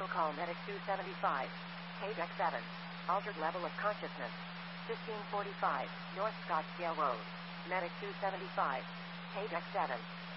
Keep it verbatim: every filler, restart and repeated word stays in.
Special call Medic two seventy-five. Paydeck seven. Altered level of consciousness. fifteen forty-five. North Scottsdale Road. Medic two seventy-five. Paydeck seven.